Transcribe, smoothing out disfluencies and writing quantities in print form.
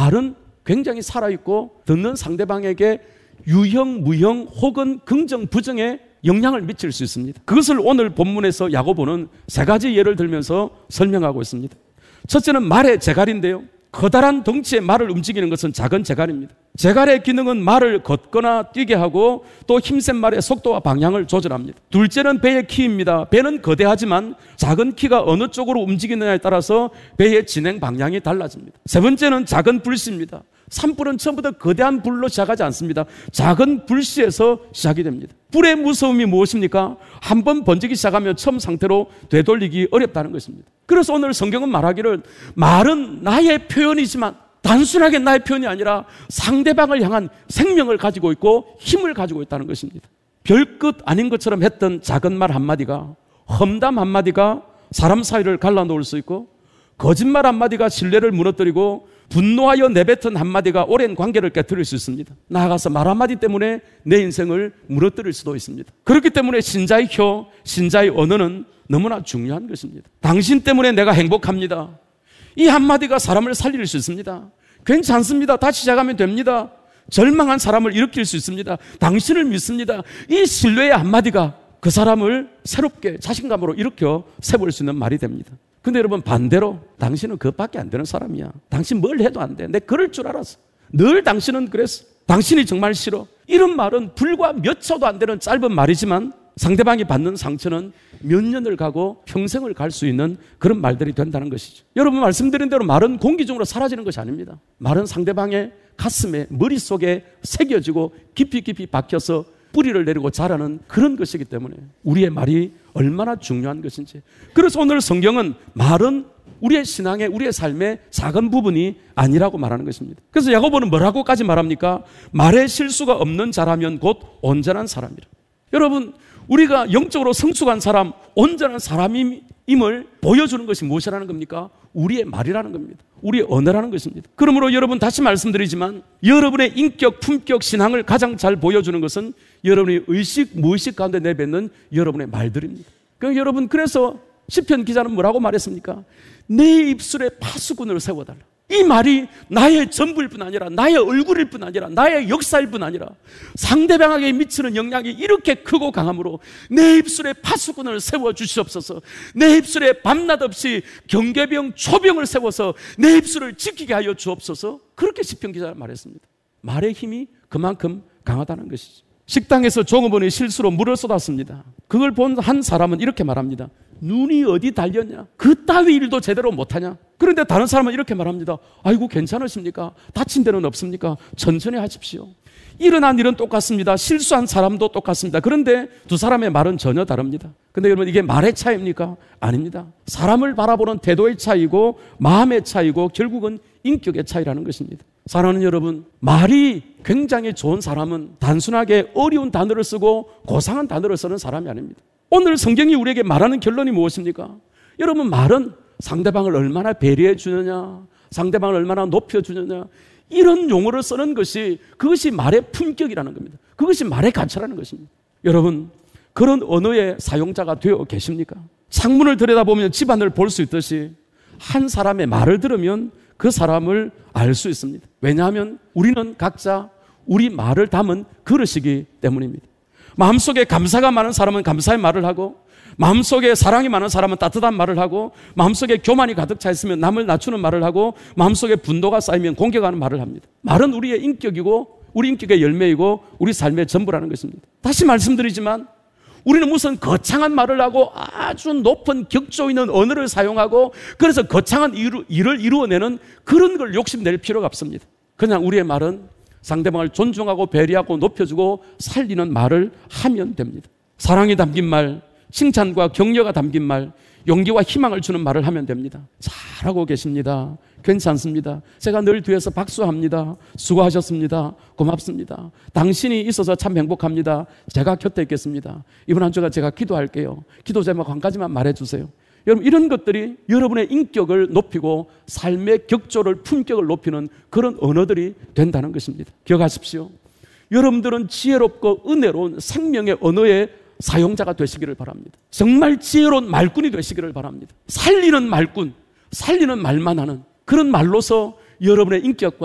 말은 굉장히 살아있고 듣는 상대방에게 유형, 무형 혹은 긍정, 부정의 영향을 미칠 수 있습니다. 그것을 오늘 본문에서 야고보는 세 가지 예를 들면서 설명하고 있습니다. 첫째는 말의 재갈인데요. 커다란 덩치의 말을 움직이는 것은 작은 재갈입니다. 재갈의 기능은 말을 걷거나 뛰게 하고 또 힘센 말의 속도와 방향을 조절합니다. 둘째는 배의 키입니다. 배는 거대하지만 작은 키가 어느 쪽으로 움직이느냐에 따라서 배의 진행 방향이 달라집니다. 세 번째는 작은 불씨입니다. 산불은 처음부터 거대한 불로 시작하지 않습니다. 작은 불씨에서 시작이 됩니다. 불의 무서움이 무엇입니까? 한번 번지기 시작하면 처음 상태로 되돌리기 어렵다는 것입니다. 그래서 오늘 성경은 말하기를 말은 나의 표현이지만 단순하게 나의 표현이 아니라 상대방을 향한 생명을 가지고 있고 힘을 가지고 있다는 것입니다. 별것 아닌 것처럼 했던 작은 말 한마디가, 험담 한마디가 사람 사이를 갈라놓을 수 있고, 거짓말 한마디가 신뢰를 무너뜨리고, 분노하여 내뱉은 한마디가 오랜 관계를 깨뜨릴 수 있습니다. 나아가서 말 한마디 때문에 내 인생을 무너뜨릴 수도 있습니다. 그렇기 때문에 신자의 혀, 신자의 언어는 너무나 중요한 것입니다. 당신 때문에 내가 행복합니다. 이 한마디가 사람을 살릴 수 있습니다. 괜찮습니다. 다시 시작하면 됩니다. 절망한 사람을 일으킬 수 있습니다. 당신을 믿습니다. 이 신뢰의 한마디가 그 사람을 새롭게 자신감으로 일으켜 세울 수 있는 말이 됩니다. 근데 여러분, 반대로 당신은 그것밖에 안 되는 사람이야. 당신 뭘 해도 안 돼. 내 그럴 줄 알았어. 늘 당신은 그랬어. 당신이 정말 싫어. 이런 말은 불과 몇 초도 안 되는 짧은 말이지만 상대방이 받는 상처는 몇 년을 가고 평생을 갈 수 있는 그런 말들이 된다는 것이죠. 여러분, 말씀드린 대로 말은 공기중으로 사라지는 것이 아닙니다. 말은 상대방의 가슴에, 머릿속에 새겨지고 깊이 깊이 박혀서 뿌리를 내리고 자라는 그런 것이기 때문에 우리의 말이 얼마나 중요한 것인지. 그래서 오늘 성경은 말은 우리의 신앙의, 우리의 삶의 작은 부분이 아니라고 말하는 것입니다. 그래서 야고보는 뭐라고까지 말합니까? 말에 실수가 없는 자라면 곧 온전한 사람이라. 여러분, 우리가 영적으로 성숙한 사람, 온전한 사람임을 보여주는 것이 무엇이라는 겁니까? 우리의 말이라는 겁니다. 우리의 언어라는 것입니다. 그러므로 여러분, 다시 말씀드리지만 여러분의 인격, 품격, 신앙을 가장 잘 보여주는 것은 여러분의 의식, 무의식 가운데 내뱉는 여러분의 말들입니다. 그러니까 여러분, 그래서 시편 기자는 뭐라고 말했습니까? 내 입술에 파수꾼을 세워달라. 이 말이 나의 전부일 뿐 아니라, 나의 얼굴일 뿐 아니라, 나의 역사일 뿐 아니라 상대방에게 미치는 영향이 이렇게 크고 강함으로 내 입술에 파수꾼을 세워주시옵소서. 내 입술에 밤낮 없이 경계병, 초병을 세워서 내 입술을 지키게 하여 주옵소서. 그렇게 시편 기자는 말했습니다. 말의 힘이 그만큼 강하다는 것이죠. 식당에서 종업원이 실수로 물을 쏟았습니다. 그걸 본 한 사람은 이렇게 말합니다. 눈이 어디 달렸냐? 그따위 일도 제대로 못하냐? 그런데 다른 사람은 이렇게 말합니다. 아이고, 괜찮으십니까? 다친 데는 없습니까? 천천히 하십시오. 일어난 일은 똑같습니다. 실수한 사람도 똑같습니다. 그런데 두 사람의 말은 전혀 다릅니다. 근데 여러분, 이게 말의 차이입니까? 아닙니다. 사람을 바라보는 태도의 차이고 마음의 차이고 결국은 인격의 차이라는 것입니다. 사랑하는 여러분, 말이 굉장히 좋은 사람은 단순하게 어려운 단어를 쓰고 고상한 단어를 쓰는 사람이 아닙니다. 오늘 성경이 우리에게 말하는 결론이 무엇입니까? 여러분, 말은 상대방을 얼마나 배려해 주느냐, 상대방을 얼마나 높여 주느냐, 이런 용어를 쓰는 것이, 그것이 말의 품격이라는 겁니다. 그것이 말의 가치라는 것입니다. 여러분, 그런 언어의 사용자가 되어 계십니까? 창문을 들여다보면 집안을 볼 수 있듯이 한 사람의 말을 들으면 그 사람을 알 수 있습니다. 왜냐하면 우리는 각자 우리 말을 담은 그릇이기 때문입니다. 마음속에 감사가 많은 사람은 감사의 말을 하고, 마음속에 사랑이 많은 사람은 따뜻한 말을 하고, 마음속에 교만이 가득 차 있으면 남을 낮추는 말을 하고, 마음속에 분노가 쌓이면 공격하는 말을 합니다. 말은 우리의 인격이고 우리 인격의 열매이고 우리 삶의 전부라는 것입니다. 다시 말씀드리지만 우리는 무슨 거창한 말을 하고 아주 높은 격조 있는 언어를 사용하고 그래서 거창한 일을 이루어내는 그런 걸 욕심낼 필요가 없습니다. 그냥 우리의 말은 상대방을 존중하고 배려하고 높여주고 살리는 말을 하면 됩니다. 사랑이 담긴 말, 칭찬과 격려가 담긴 말, 용기와 희망을 주는 말을 하면 됩니다. 잘하고 계십니다. 괜찮습니다. 제가 늘 뒤에서 박수합니다. 수고하셨습니다. 고맙습니다. 당신이 있어서 참 행복합니다. 제가 곁에 있겠습니다. 이번 한 주가 제가 기도할게요. 기도 제목 한 가지만 말해주세요. 여러분, 이런 것들이 여러분의 인격을 높이고 삶의 격조를, 품격을 높이는 그런 언어들이 된다는 것입니다. 기억하십시오. 여러분들은 지혜롭고 은혜로운 생명의 언어의 사용자가 되시기를 바랍니다. 정말 지혜로운 말꾼이 되시기를 바랍니다. 살리는 말꾼, 살리는 말만 하는 그런 말로서 여러분의 인격과